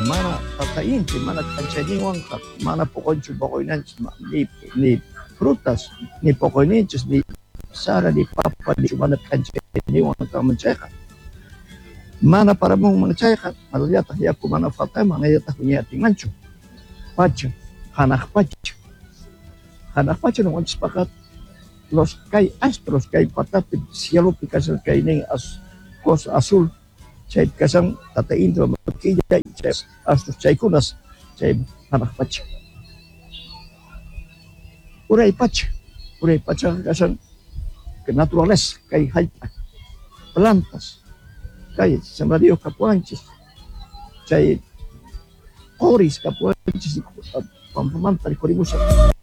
mana tatainti, mana kanchaniwan, mana pokoyninchus, ni frutas, ni pokoyninchus, ni sara, ni papa, ni mana kanchaniwan kamanchayqa. Mana paramun manchayqa, malallata yaku mana falta, manallata huñatinmanchu. Pacha, hanaq pacha no manchaspaqa los kay astros kay patapi cielopi kashan kay nin cosa azul chay kashan tata intra maquilla chay astros chaykunas chay hanaq pacha. Uray pacha kashan que naturaleza kay hallp'a plantas kay sembradío kapuanchis chay qoris kapuanchis pampamanta riqurimushan.